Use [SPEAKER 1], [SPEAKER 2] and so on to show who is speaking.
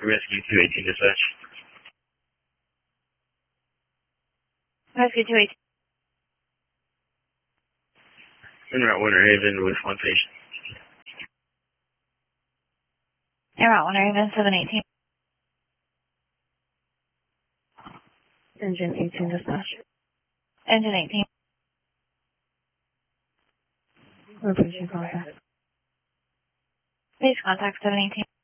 [SPEAKER 1] Rescue 218 dispatch.
[SPEAKER 2] Rescue 218.
[SPEAKER 1] En route Winter Haven with one patient.
[SPEAKER 2] En route Winter Haven 718.
[SPEAKER 3] Engine 18 dispatch.
[SPEAKER 2] Engine 18.
[SPEAKER 3] Where patient contact?
[SPEAKER 2] Please contact 718.